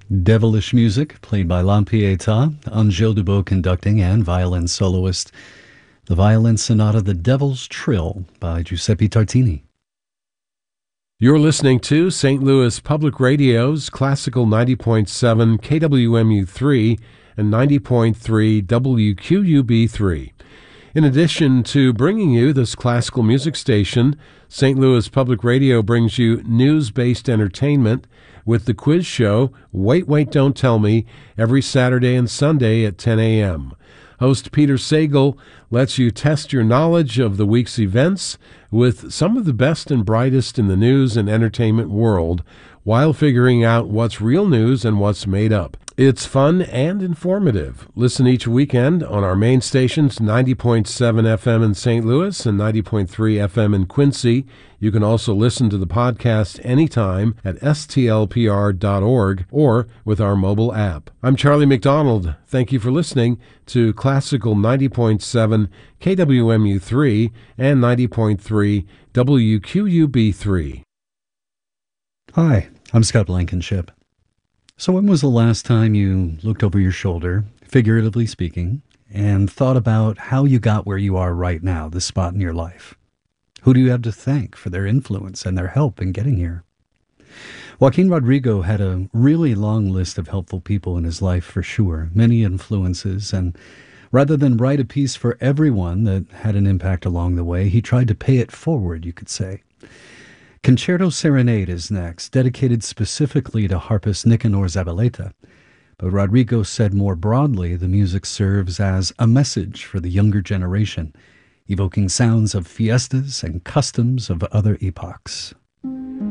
Devilish music played by La Pietà, Angèle Dubot conducting and violin soloist. The violin sonata The Devil's Trill by Giuseppe Tartini. You're listening to St. Louis Public Radio's Classical 90.7 KWMU3 and 90.3 WQUB3. In addition to bringing you this classical music station, St. Louis Public Radio brings you news-based entertainment with the quiz show Wait, Wait, Don't Tell Me every Saturday and Sunday at 10 a.m. Host Peter Sagal lets you test your knowledge of the week's events with some of the best and brightest in the news and entertainment world while figuring out what's real news and what's made up. It's fun and informative. Listen each weekend on our main stations, 90.7 FM in St. Louis and 90.3 FM in Quincy. You can also listen to the podcast anytime at stlpr.org or with our mobile app. I'm Charlie McDonald. Thank you for listening to Classical 90.7 KWMU3 and 90.3 WQUB3. Hi, I'm Scott Blankenship. So when was the last time you looked over your shoulder, figuratively speaking, and thought about how you got where you are right now, this spot in your life? Who do you have to thank for their influence and their help in getting here? Joaquin Rodrigo had a really long list of helpful people in his life for sure, many influences, and rather than write a piece for everyone that had an impact along the way, he tried to pay it forward, you could say. Concerto Serenade is next, dedicated specifically to harpist Nicanor Zavaleta. But Rodrigo said more broadly the music serves as a message for the younger generation, evoking sounds of fiestas and customs of other epochs.